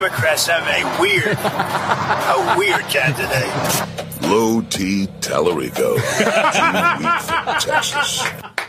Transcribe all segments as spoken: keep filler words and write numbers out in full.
Democrats have a weird, a weird candidate. Low T Tallarico, Texas.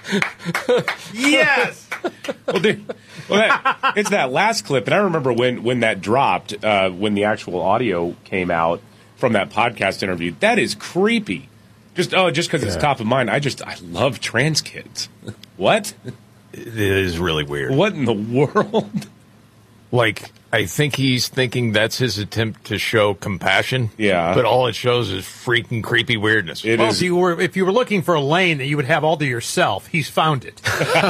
Yes. well, dude, well that, it's that last clip, and I remember when when that dropped, uh, when the actual audio came out from that podcast interview. That is creepy. Just oh, just because yeah. it's top of mind. I just I love trans kids. What? It is really weird. What in the world? Like, I think he's thinking that's his attempt to show compassion. Yeah. But all it shows is freaking creepy weirdness. It well, is. If you were if you were looking for a lane that you would have all to yourself, he's found it.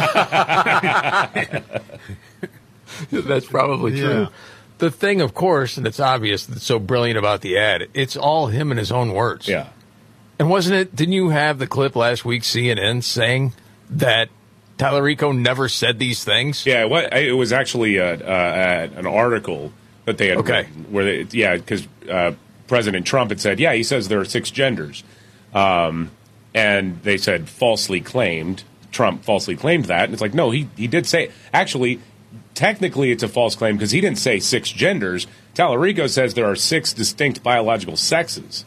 That's probably true. Yeah. The thing, of course, and it's obvious that's so brilliant about the ad, it's all him in his own words. Yeah. And wasn't it, didn't you have the clip last week, C N N, saying that Tallarico never said these things? Yeah, what it was actually a, uh, an article that they had okay. written where they, yeah, because uh, President Trump had said, yeah, he says there are six genders, um, and they said falsely claimed. Trump falsely claimed that, and it's like, no, he he did say actually. Technically, it's a false claim because he didn't say six genders. Tallarico says there are six distinct biological sexes.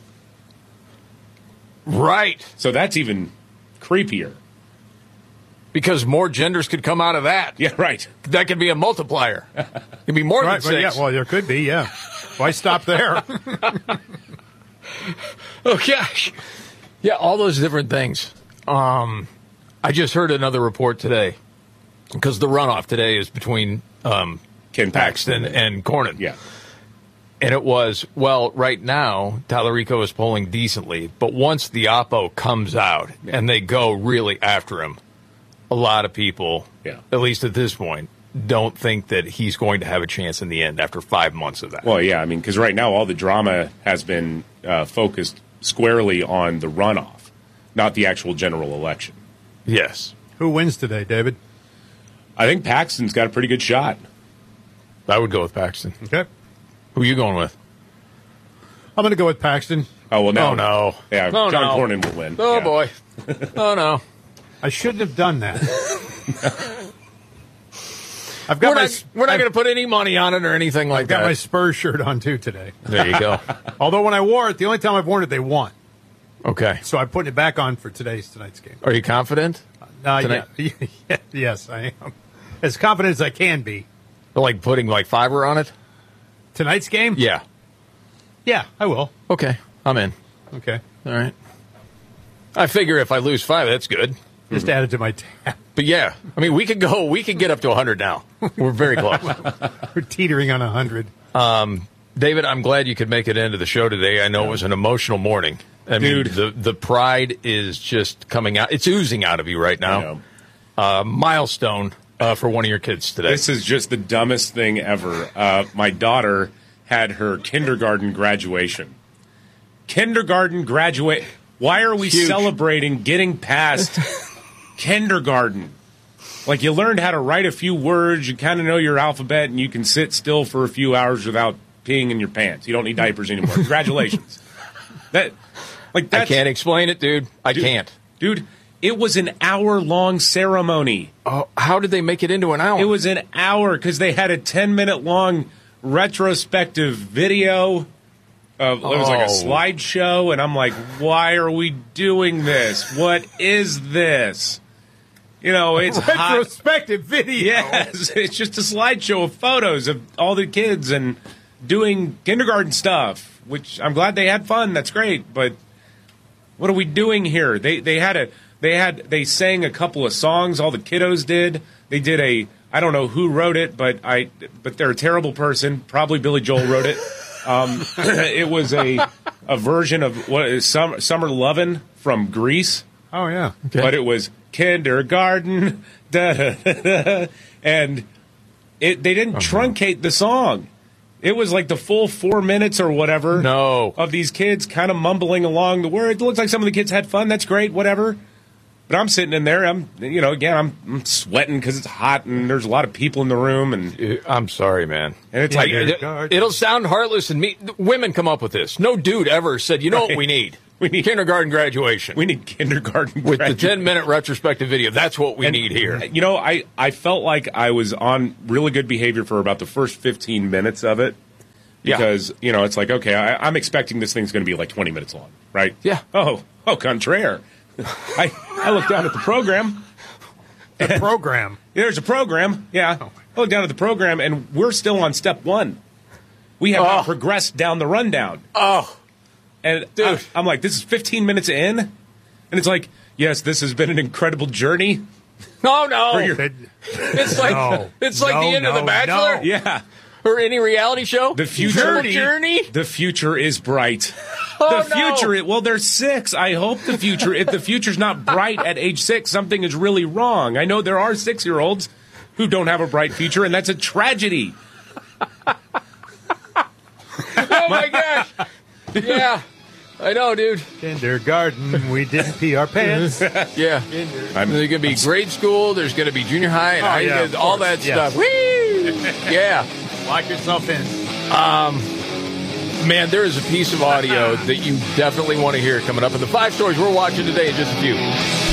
Right. So that's even creepier. Because more genders could come out of that. Yeah, right. That could be a multiplier. It could be more right, than six. Yeah, well, there could be, yeah. Why stop there? Oh, gosh. Yeah, all those different things. Um, I just heard another report today. Because the runoff today is between um, Ken Paxton, Paxton and Cornyn. Yeah. And it was, well, right now, Tallarico is polling decently. But once the oppo comes out yeah. and they go really after him, a lot of people, yeah. at least at this point, don't think that he's going to have a chance in the end after five months of that. Well, yeah, I mean, because right now all the drama has been uh, focused squarely on the runoff, not the actual general election. Yes. Who wins today, David? I think Paxton's got a pretty good shot. I would go with Paxton. Okay. Who are you going with? I'm going to go with Paxton. Oh, well, no. Oh, no. Yeah, oh, John no. Cornyn will win. Oh, yeah. boy. Oh, no. I shouldn't have done that. I've got we're my, not, we're not going to put any money on it or anything like I've got that. my Spurs shirt on, too, today. There you go. Although when I wore it, the only time I've worn it, they won. Okay. So I'm putting it back on for today's tonight's game. Are you confident? Uh, Tonight? yeah. Yes, I am. As confident as I can be. Like putting like fiver on it? Tonight's game? Yeah. Yeah, I will. Okay. I'm in. Okay. All right. I figure if I lose five, that's good. Just mm-hmm. add it to my tab. But yeah, I mean, we could go, we could get up to one hundred now. We're very close. We're teetering on one hundred. Um, David, I'm glad you could make it into the show today. I know yeah. it was an emotional morning. I Dude. mean, the, the pride is just coming out. It's oozing out of you right now. Uh, milestone uh, for one of your kids today. This is just the dumbest thing ever. Uh, my daughter had her kindergarten graduation. Kindergarten graduate. Why are we Huge. celebrating getting past kindergarten? Like, you learned how to write a few words, you kind of know your alphabet, and you can sit still for a few hours without peeing in your pants. You don't need diapers anymore. Congratulations. That, like, that's, I can't explain it, dude. I dude, can't. Dude, it was an hour-long ceremony. Oh, how did they make it into an hour? It was an hour because they had a ten-minute-long retrospective video. Of, it was like a Oh. slideshow, and I'm like, why are we doing this? What is this? You know, it's hot. Retrospective video. Yes, it's just a slideshow of photos of all the kids and doing kindergarten stuff, which I'm glad they had fun. That's great, but what are we doing here? They they had a they had they sang a couple of songs. All the kiddos did. They did a I don't know who wrote it, but I but they're a terrible person. Probably Billy Joel wrote it. Um, it was a a version of what is Summer, Summer Lovin' from Grease. Oh yeah, okay. But it was kindergarten, da, da, da, da, and it they didn't uh-huh. truncate the song. It was like the full four minutes or whatever. No. Of these kids kind of mumbling along the words. It looks like some of the kids had fun. That's great, whatever. But I'm sitting in there. I'm, you know, again, I'm, I'm sweating because it's hot and there's a lot of people in the room. And I'm sorry, man. And it's Yeah, like it, it'll sound heartless, and me. Women come up with this. No dude ever said, "You know Right. what we need? We need kindergarten graduation. We need kindergarten with graduation. the ten minute retrospective video. That's what we And, need here." You know, I, I felt like I was on really good behavior for about the first fifteen minutes of it. Yeah. Because, you know, it's like, okay, I, I'm expecting this thing's going to be like twenty minutes long, right? Yeah. Oh, oh, contraire. I, I look down at the program. The program. There's a program, yeah. I look down at the program, and we're still on step one. We have Oh. not progressed down the rundown. Oh, And Dude. I, I'm like, this is fifteen minutes in? And it's like, yes, this has been an incredible journey. no, no. For your- It- It's like No. it's like No, the end of The no, Bachelor no. Yeah. or any reality show. The future. Journey. Journey. The future is bright. Oh, the no. future, well, they're six. I hope the future, if the future's not bright at age six, something is really wrong. I know there are six-year-olds who don't have a bright future, and that's a tragedy. Oh my gosh. Yeah, I know, dude. Kindergarten, we didn't pee our pants. Yeah, I'm- there's gonna be grade school. There's gonna be junior high and Oh, high, yeah, of all course. that Yes. stuff. Whee! Yeah. Lock yourself in. Man, there is a piece of audio that you definitely want to hear coming up in the five stories we're watching today in just a few.